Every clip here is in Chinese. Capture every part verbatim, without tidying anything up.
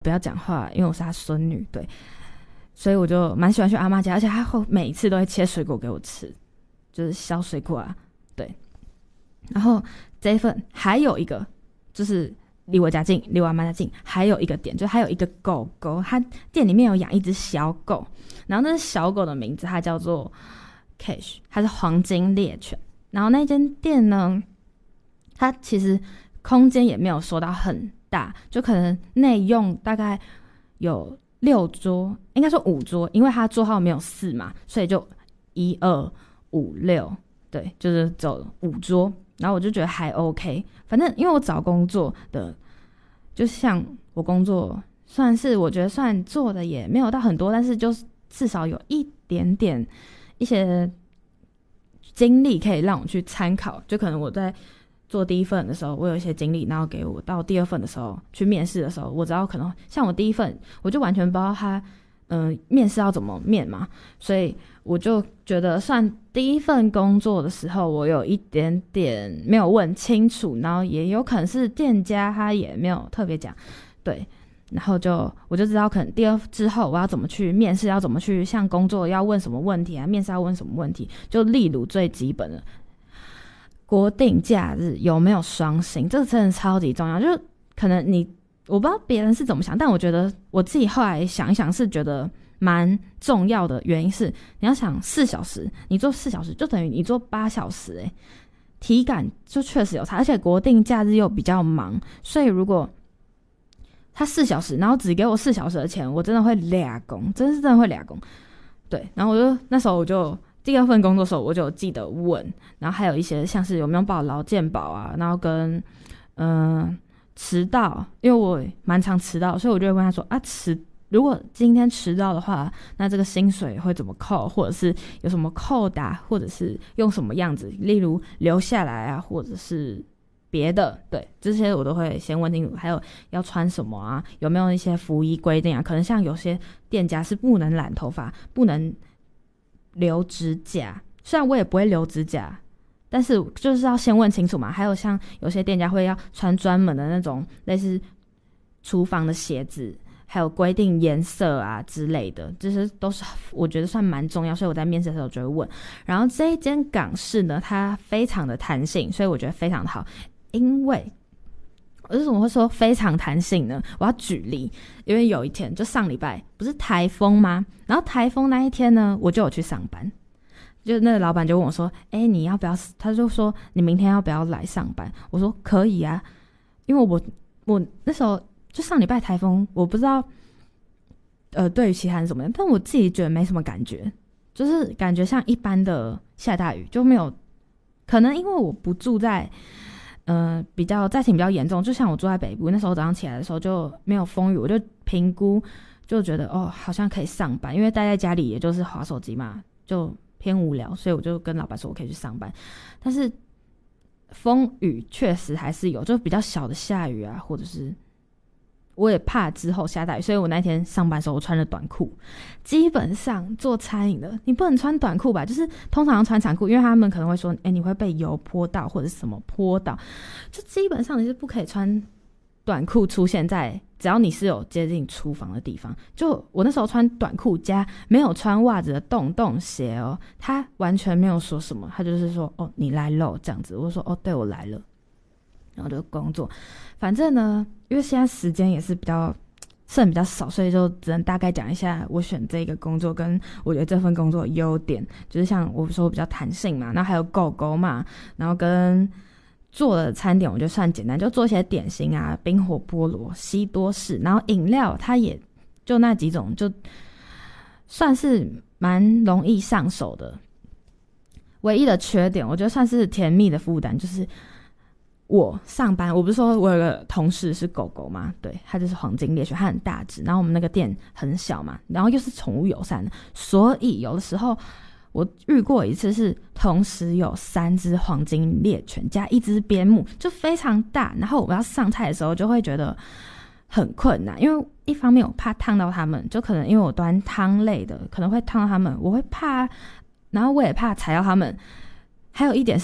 不要讲话，因为我是他孙女，对，所以我就蛮喜欢去阿嬷家，而且他会每一次都会切水果给我吃，就是削水果啊，对。然后这一份还有一个就是离我家近，离我阿嬷家近，还有一个点，就还有一个狗狗，他店里面有养一只小狗，然后那只小狗的名字它叫做 Cash， 它是黄金猎犬。然后那间店呢，它其实空间也没有说到很大，就可能内用大概有六桌，应该说五桌，因为它桌号没有四嘛，所以就一二五六，对，就是走五桌。然后我就觉得还 OK， 反正因为我找工作的，就像我工作算是我觉得算做的也没有到很多，但是就是至少有一点点一些经历可以让我去参考，就可能我在做第一份的时候我有一些经历，然后给我到第二份的时候去面试的时候，我知道可能像我第一份我就完全不知道他嗯、呃，面试要怎么面嘛，所以我就觉得算第一份工作的时候我有一点点没有问清楚，然后也有可能是店家他也没有特别讲，对，然后就我就知道可能第二之后我要怎么去面试，要怎么去像工作要问什么问题啊，面试要问什么问题，就例如最基本的国定假日有没有双薪，这个真的超级重要，就可能你我不知道别人是怎么想，但我觉得我自己后来想一想是觉得蛮重要的，原因是你要想四小时你做四小时就等于你做八小时，欸，体感就确实有差，而且国定假日又比较忙，所以如果他四小时然后只给我四小时的钱，我真的会俩工，真的是真的会俩工，对。然后我就那时候我就第二份工作的时候我就记得问，然后还有一些像是有没有报劳健保啊，然后跟嗯、呃、迟到，因为我蛮常迟到，所以我就会问他说啊，迟如果今天迟到的话，那这个薪水会怎么扣，或者是有什么扣打，或者是用什么样子，例如留下来啊，或者是别的，对，这些我都会先问清楚。还有要穿什么啊，有没有一些服役规定啊，可能像有些店家是不能染头发，不能留指甲，虽然我也不会留指甲，但是就是要先问清楚嘛。还有像有些店家会要穿专门的那种类似厨房的鞋子，还有规定颜色啊之类的，这些都是我觉得算蛮重要，所以我在面试的时候就会问。然后这一间港式呢，它非常的弹性，所以我觉得非常的好。因为我为什么会说非常弹性呢？我要举例，因为有一天就上礼拜不是台风吗？然后台风那一天呢，我就有去上班，就那个老板就问我说：“哎、欸，你要不要？”他就说：“你明天要不要来上班？”我说：“可以啊，因为我我那时候就上礼拜台风，我不知道呃对于其他人什么样，但我自己觉得没什么感觉，就是感觉像一般的下大雨，就没有可能因为我不住在。”呃，比较灾情比较严重，就像我住在北部，那时候早上起来的时候就没有风雨，我就评估就觉得哦，好像可以上班，因为待在家里也就是滑手机嘛，就偏无聊，所以我就跟老板说我可以去上班。但是风雨确实还是有，就比较小的下雨啊，或者是我也怕之后下大雨，所以我那天上班的时候我穿了短裤。基本上做餐饮的你不能穿短裤吧，就是通常要穿长裤，因为他们可能会说哎，你会被油泼到或者是什么泼到，就基本上你是不可以穿短裤出现在只要你是有接近厨房的地方。就我那时候穿短裤加没有穿袜子的洞洞鞋哦，他完全没有说什么，他就是说哦你来了这样子，我就说哦对我来了，然后就工作。反正呢因为现在时间也是比较剩比较少，所以就只能大概讲一下我选这个工作跟我觉得这份工作的优点，就是像我说比较弹性嘛，然后还有狗狗嘛，然后跟做的餐点我觉得算简单，就做一些点心啊，冰火菠萝、西多士，然后饮料它也就那几种，就算是蛮容易上手的。唯一的缺点我觉得算是甜蜜的负担，就是我上班，我不是说我有个同事是狗狗嘛，对，他就是黄金猎犬，他很大只，然后我们那个店很小嘛，然后又是宠物友善的，所以有的时候我遇过一次是同时有三只黄金猎犬加一只边牧，就非常大，然后我要上菜的时候就会觉得很困难，因为一方面我怕烫到他们，就可能因为我端汤类的可能会烫到他们，我会怕，然后我也怕踩到他们。还有一点是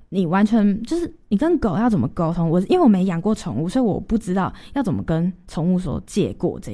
你完全就是你跟狗要怎么沟通，我因为我没养过宠物，所以我不知道要怎么跟宠物说借过这